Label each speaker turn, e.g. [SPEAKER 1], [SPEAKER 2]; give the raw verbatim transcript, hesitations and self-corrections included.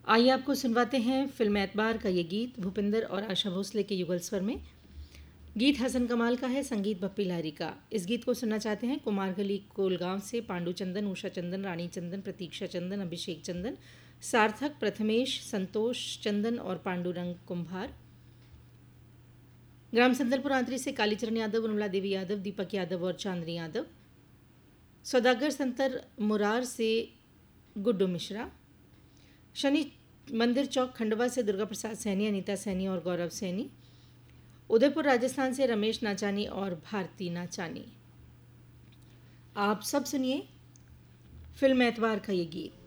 [SPEAKER 1] आइए आपको सुनवाते हैं फिल्म एतबार का ये गीत भूपिंदर और आशा भोसले के युगल स्वर में। गीत हसन कमाल का है, संगीत बप्पी लारी का। इस गीत को सुनना चाहते हैं कुमारगली कोलगांव से पांडु चंदन, उषा चंदन, रानी चंदन, प्रतीक्षा चंदन, अभिषेक चंदन, सार्थक, प्रथमेश, संतोष चंदन और पांडुरंग कुंभार। ग्राम संदलपुर आंतरी से कालीचरण यादव, उर्मिला देवी यादव, दीपक यादव और चांदनी यादव। सौदागर संतर मुरार से गुड्डू मिश्रा। शनि मंदिर चौक खंडवा से दुर्गा प्रसाद सैनी, अनीता सैनी और गौरव सैनी। उदयपुर राजस्थान से रमेश नाचानी और भारती नाचानी। आप सब सुनिए फिल्म एतबार का ये गीत।